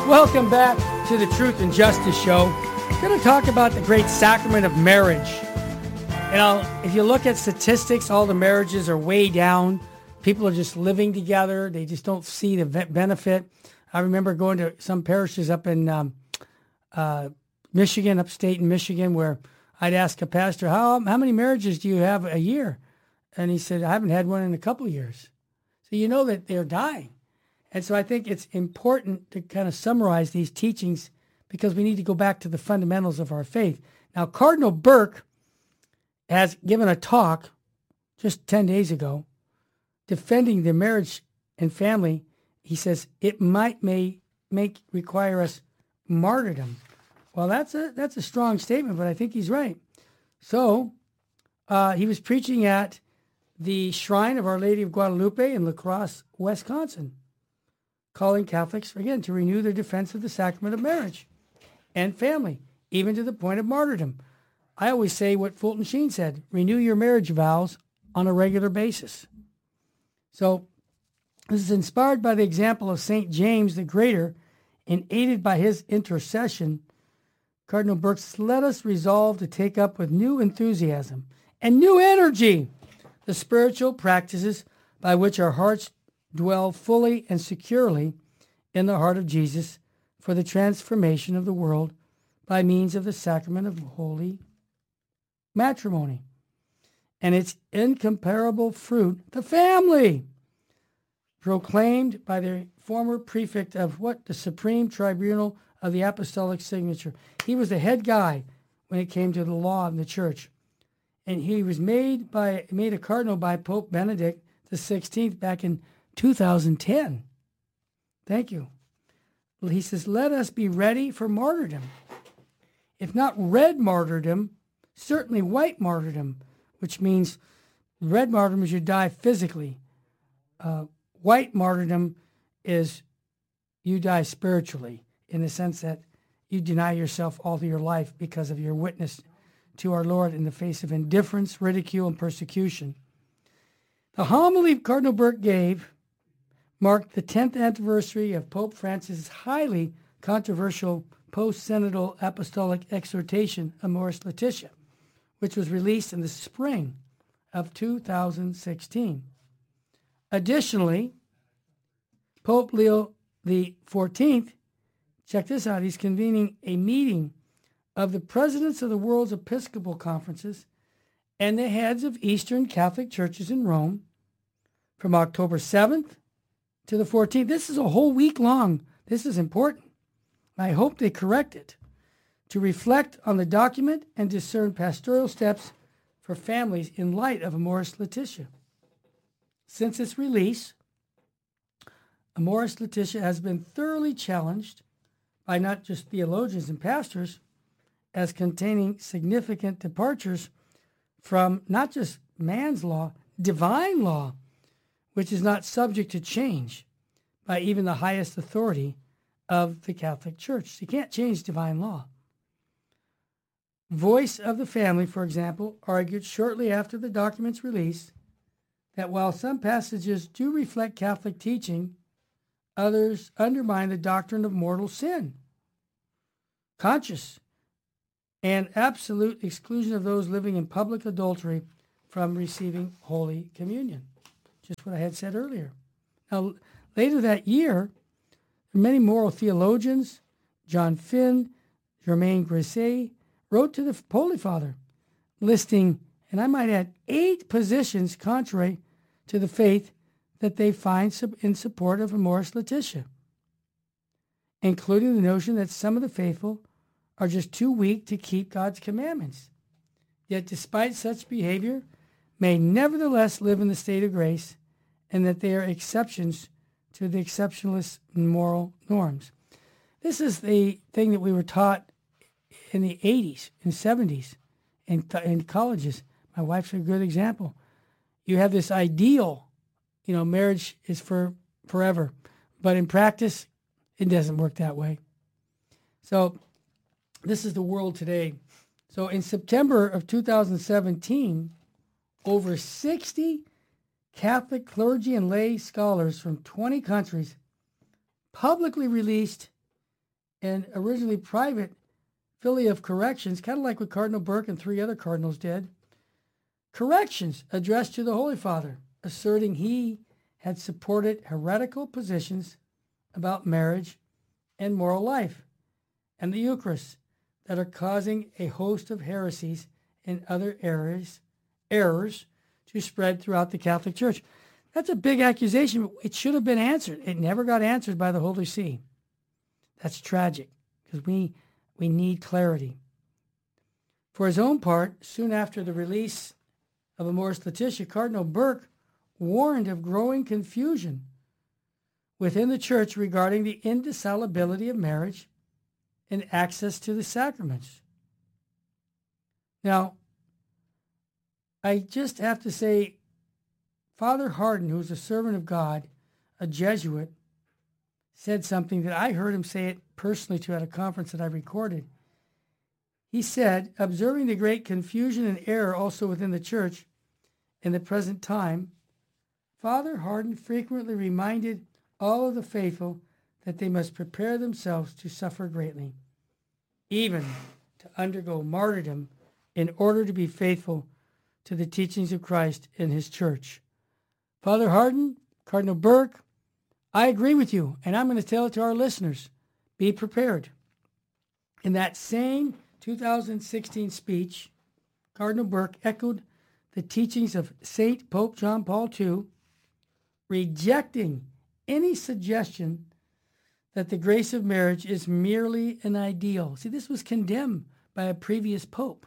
Welcome back to the Truth and Justice Show. We're going to talk about the great sacrament of marriage. If you look at statistics, all the marriages are way down. People are just living together. They just don't see the benefit. I remember going to some parishes up in Michigan, upstate in Michigan, where I'd ask a pastor, how many marriages do you have a year? And he said, I haven't had one in a couple of years. So you know that they're dying. And so I think it's important to kind of summarize these teachings because we need to go back to the fundamentals of our faith. Now, Cardinal Burke has given a talk just 10 days ago defending the marriage and family. He says it may require us martyrdom. Well, that's a strong statement, but I think he's right. So he was preaching at the Shrine of Our Lady of Guadalupe in La Crosse, Wisconsin, calling Catholics, again, to renew their defense of the sacrament of marriage and family, even to the point of martyrdom. I always say what Fulton Sheen said, renew your marriage vows on a regular basis. So this is inspired by the example of St. James the Greater and aided by his intercession. Cardinal Burke says, let us resolve to take up with new enthusiasm and new energy the spiritual practices by which our hearts dwell fully and securely in the heart of Jesus for the transformation of the world by means of the sacrament of holy matrimony and its incomparable fruit, the family, proclaimed by the former prefect of the Supreme Tribunal of the Apostolic Signature. He was the head guy when it came to the law in the church. And he was made a cardinal by Pope Benedict the 16th back in 2010. Thank you. He says, let us be ready for martyrdom. If not red martyrdom, certainly white martyrdom, which means red martyrdom is you die physically. White martyrdom is you die spiritually, in the sense that you deny yourself all of your life because of your witness to our Lord in the face of indifference, ridicule, and persecution. The homily Cardinal Burke gave marked the 10th anniversary of Pope Francis' highly controversial post-synodal apostolic exhortation, Amoris Laetitia, which was released in the spring of 2016. Additionally, Pope Leo XIV, check this out, he's convening a meeting of the presidents of the world's Episcopal conferences and the heads of Eastern Catholic churches in Rome from October 7th to the 14th. This is a whole week long. This is important. I hope they correct it to reflect on the document and discern pastoral steps for families in light of Amoris Laetitia. Since its release, Amoris Laetitia has been thoroughly challenged by not just theologians and pastors as containing significant departures from not just man's law, divine law, which is not subject to change by even the highest authority of the Catholic Church. You can't change divine law. Voice of the Family, for example, argued shortly after the document's release that while some passages do reflect Catholic teaching, others undermine the doctrine of mortal sin, conscious and absolute exclusion of those living in public adultery from receiving Holy Communion. Just what I had said earlier. Now, later that year, many moral theologians, John Finn, Germain Grisey, wrote to the Holy Father, listing, and I might add, 8 positions contrary to the faith that they find in support of Amoris Laetitia, including the notion that some of the faithful are just too weak to keep God's commandments, yet despite such behavior, may nevertheless live in the state of grace, and that they are exceptions to the exceptionalist moral norms. This is the thing that we were taught in the 80s and 70s in colleges. My wife's a good example. You have this ideal, marriage is for forever. But in practice, it doesn't work that way. So this is the world today. So in September of 2017, over 60 Catholic clergy and lay scholars from 20 countries publicly released and originally private filia of corrections, kind of like what Cardinal Burke and 3 other cardinals did. Corrections addressed to the Holy Father, asserting he had supported heretical positions about marriage and moral life and the Eucharist that are causing a host of heresies and other errors to spread throughout the Catholic Church. That's a big accusation, but it should have been answered. It never got answered by the Holy See. That's tragic, because we need clarity. For his own part, soon after the release of Amoris Laetitia, Cardinal Burke warned of growing confusion within the Church regarding the indissolubility of marriage and access to the sacraments. Now, I just have to say, Father Hardon, who's a servant of God, a Jesuit, said something that I heard him say it personally to at a conference that I recorded. He said, observing the great confusion and error also within the Church in the present time, Father Hardon frequently reminded all of the faithful that they must prepare themselves to suffer greatly, even to undergo martyrdom in order to be faithful to the teachings of Christ in his Church. Father Hardon, Cardinal Burke, I agree with you, and I'm going to tell it to our listeners. Be prepared. In that same 2016 speech, Cardinal Burke echoed the teachings of St. Pope John Paul II, rejecting any suggestion that the grace of marriage is merely an ideal. See, this was condemned by a previous pope,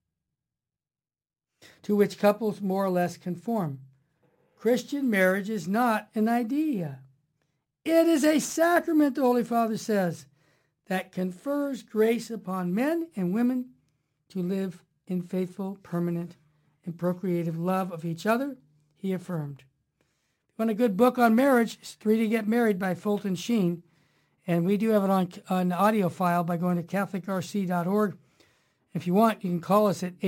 to which couples more or less conform. Christian marriage is not an idea. It is a sacrament, the Holy Father says, that confers grace upon men and women to live in faithful, permanent, and procreative love of each other, he affirmed. If you want a good book on marriage, it's 3 to Get Married by Fulton Sheen, and we do have it on audio file by going to catholicrc.org. If you want, you can call us at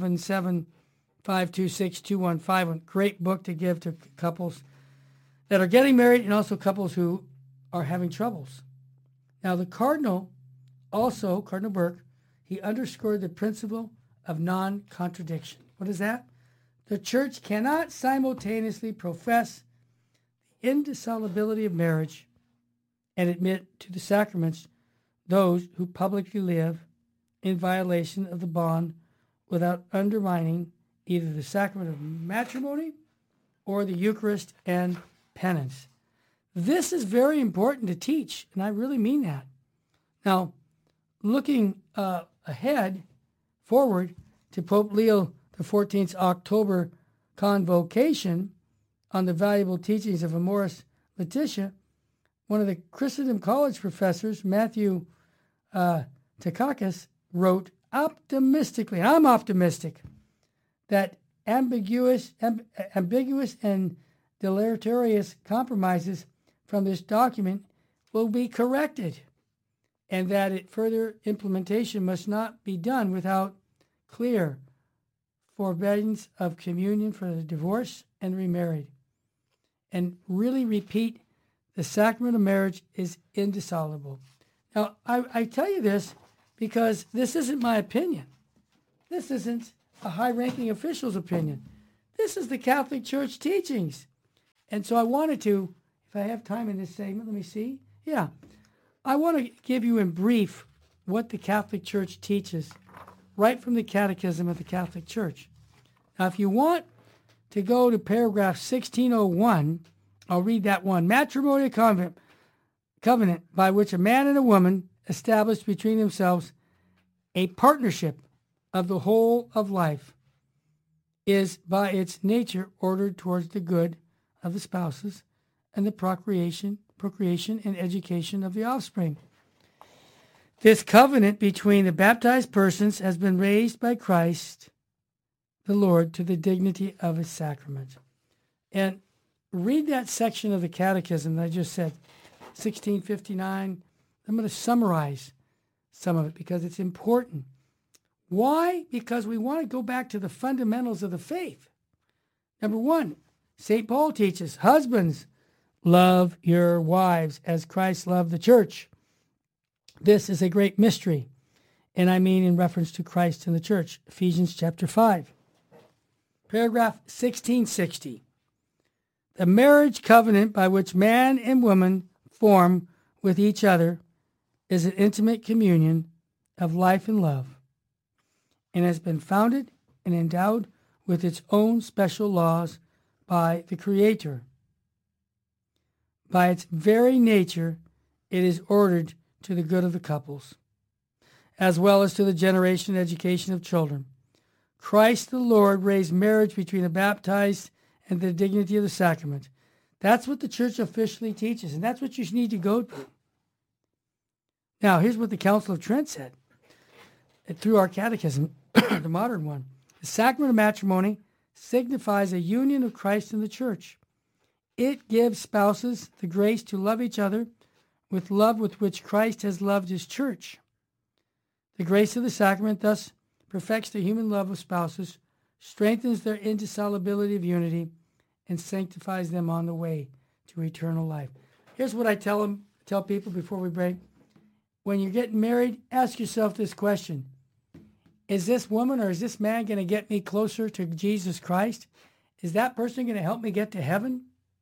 877-526-2151. Great book to give to couples that are getting married and also couples who are having troubles. Now, the Cardinal, also, Cardinal Burke, he underscored the principle of non-contradiction. What is that? The Church cannot simultaneously profess the indissolubility of marriage and admit to the sacraments those who publicly live in violation of the bond without undermining either the sacrament of matrimony or the Eucharist and penance. This is very important to teach, and I really mean that. Now, looking forward to Pope Leo XIV's October convocation on the valuable teachings of Amoris Laetitia, one of the Christendom College professors, Matthew Takakis, wrote optimistically, and I'm optimistic, that ambiguous and deleterious compromises from this document will be corrected, and that further implementation must not be done without clear forbiddance of communion for the divorced and remarried. And really repeat, the sacrament of marriage is indissoluble. Now, I tell you this because this isn't my opinion. This isn't a high-ranking official's opinion. This is the Catholic Church teachings. And so I wanted to, if I have time in this segment, let me see. Yeah. I want to give you in brief what the Catholic Church teaches right from the Catechism of the Catholic Church. Now, if you want to go to paragraph 1601, I'll read that one. Matrimonial covenant by which a man and a woman establish between themselves a partnership of the whole of life is by its nature ordered towards the good of the spouses and the procreation and education of the offspring. This covenant between the baptized persons has been raised by Christ the Lord to the dignity of a sacrament. And read that section of the Catechism that I just said, 1659. I'm going to summarize some of it because it's important. Why? Because we want to go back to the fundamentals of the faith. Number one, St. Paul teaches, husbands, love your wives as Christ loved the church This is a great mystery, and I mean in reference to Christ and the church. Ephesians chapter 5. Paragraph 1660. The marriage covenant by which man and woman form with each other is an intimate communion of life and love, and has been founded and endowed with its own special laws by the Creator. By its very nature, it is ordered to the good of the couples, as well as to the generation and education of children. Christ the Lord raised marriage between the baptized and the dignity of the sacrament. That's what the church officially teaches, and that's what you need to go to. Now, here's what the Council of Trent said through our catechism, the modern one. The sacrament of matrimony signifies a union of Christ and the church. It gives spouses the grace to love each other with love with which Christ has loved his church. The grace of the sacrament thus perfects the human love of spouses, strengthens their indissolubility of unity, and sanctifies them on the way to eternal life. Here's what I tell people before we break. When you're getting married, ask yourself this question. Is this woman or is this man going to get me closer to Jesus Christ? Is that person going to help me get to heaven?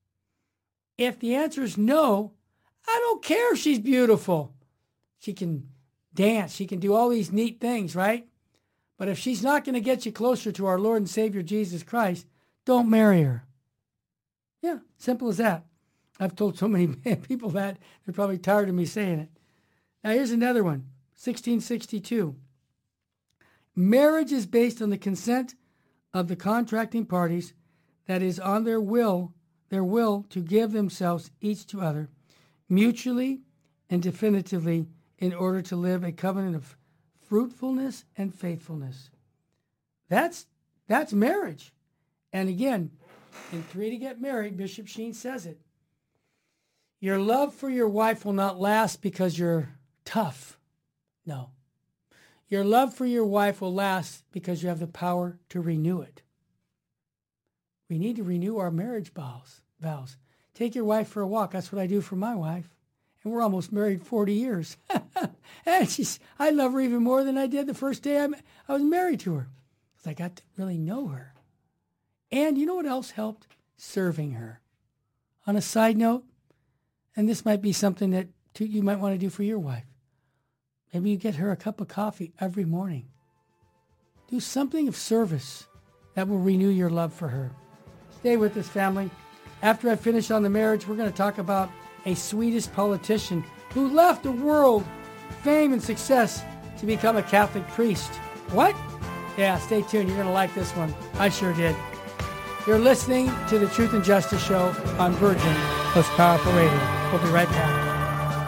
If the answer is no, I don't care if she's beautiful. She can dance. She can do all these neat things, right? But if she's not going to get you closer to our Lord and Savior Jesus Christ, don't marry her. Yeah, simple as that. I've told so many people that, they're probably tired of me saying it. Now here's another one, 1662. Marriage is based on the consent of the contracting parties, that is, on their will to give themselves each to other, mutually and definitively, in order to live a covenant of fruitfulness and faithfulness. That's marriage. And again, in 3 to Get Married, Bishop Sheen says it. Your love for your wife will not last because you're tough. No. Your love for your wife will last because you have the power to renew it. We need to renew our marriage vows. Take your wife for a walk. That's what I do for my wife. And we're almost married 40 years. And I love her even more than I did the first day I was married to her. Because I got to really know her. And you know what else helped? Serving her. On a side note, and this might be something that you might want to do for your wife. Maybe you get her a cup of coffee every morning. Do something of service that will renew your love for her. Stay with us, family. After I finish on the marriage, we're going to talk about a Swedish politician who left the world fame and success to become a Catholic priest. What? Yeah, stay tuned. You're going to like this one. I sure did. You're listening to the Truth and Justice Show on Virgin Most Powerful Radio. We'll be right back.